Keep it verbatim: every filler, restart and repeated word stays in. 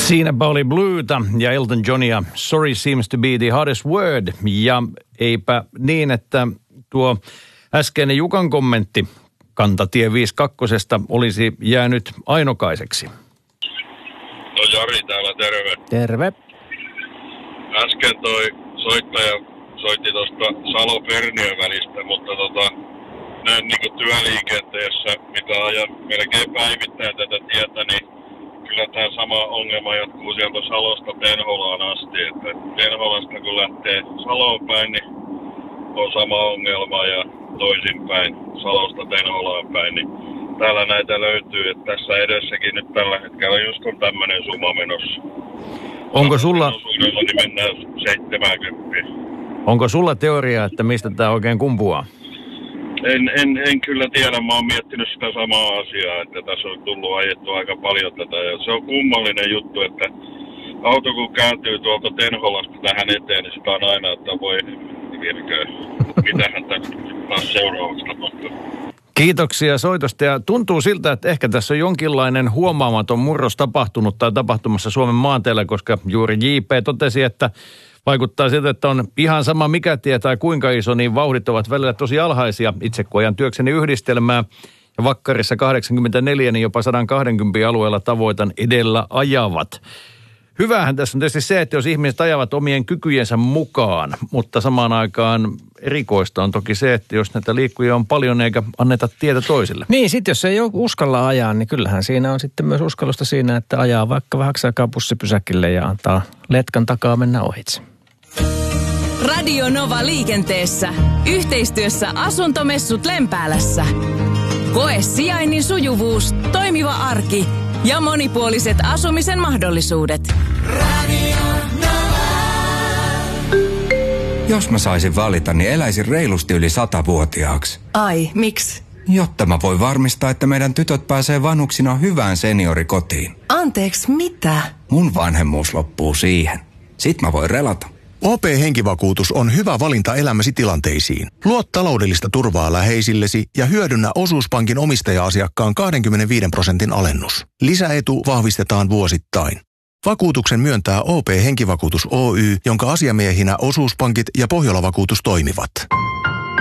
Siinäpä oli Blueta ja Elton Johnia. Sorry seems to be the hardest word. Ja eipä niin, että tuo äskeinen Jukan kommentti Kantatie viisikymmentäkaksi olisi jäänyt ainokaiseksi. No Jari täällä, terve. Terve. Äsken toi soittaja soitti tuosta Salo-Perniön välistä, mutta tota, näin niinku työliikenteessä, mitä ajan melkein päivittäin tätä tietä, niin kyllä tämä sama ongelma jatkuu sieltä Salosta Tenholaan asti. Että Tenholasta kun lähtee Saloon päin, niin on sama ongelma ja toisinpäin Salosta Tenholaan päin. Niin täällä näitä löytyy, että tässä edessäkin nyt tällä hetkellä just on tämmöinen suma menossa. Onko sulla, niin mennään seitsemänkymmentä. onko sulla teoria, että mistä tämä oikein kumpuaa? En, en, en kyllä tiedä, mä oon miettinyt sitä samaa asiaa, että tässä on tullut ajettu aika paljon tätä. Ja se on kummallinen juttu, että auto kun kääntyy tuolta Tenholasta tähän eteen, niin sitä on aina, että voi virkää, mitähän tässä taas seuraavaksi tapahtuu. Kiitoksia soitosta ja tuntuu siltä, että ehkä tässä on jonkinlainen huomaamaton murros tapahtunut tai tapahtumassa Suomen maanteillä, koska juuri J P totesi, että vaikuttaa siltä, että on ihan sama mikä tie tai kuinka iso, niin vauhdit ovat välillä tosi alhaisia. Itse kun ajan työkseni yhdistelmää ja Vakkarissa kahdeksankymmentäneljä, niin jopa sata kaksikymmentä alueella tavoitan edellä ajavat. Hyvähän tässä on tietysti se, että jos ihmiset ajavat omien kykyjensä mukaan, mutta samaan aikaan erikoista on toki se, että jos näitä liikkujia on paljon eikä anneta tietä toisille. Niin, sitten jos ei uskalla ajaa, niin kyllähän siinä on sitten myös uskallusta siinä, että ajaa vaikka vähäksi aikaa bussipysäkille ja antaa letkan takaa mennä ohitse. Radio Nova liikenteessä. Yhteistyössä Asuntomessut Lempäälässä. Koe sijainnin sujuvuus, toimiva arki ja monipuoliset asumisen mahdollisuudet. Radio Nova. Jos mä saisin valita, niin eläisin reilusti yli satavuotiaaksi. Ai, miksi? Jotta mä voin varmistaa, että meidän tytöt pääsee vanhuksina hyvään seniorikotiin. Anteeksi, mitä? Mun vanhemmuus loppuu siihen. Sit mä voin relata. O P-henkivakuutus on hyvä valinta elämäsi tilanteisiin. Luo taloudellista turvaa läheisillesi ja hyödynnä osuuspankin omistaja-asiakkaan kaksikymmentäviisi prosentin alennus. Lisäetu vahvistetaan vuosittain. Vakuutuksen myöntää O P-henkivakuutus Oy, jonka asiamiehinä osuuspankit ja Pohjola-vakuutus toimivat.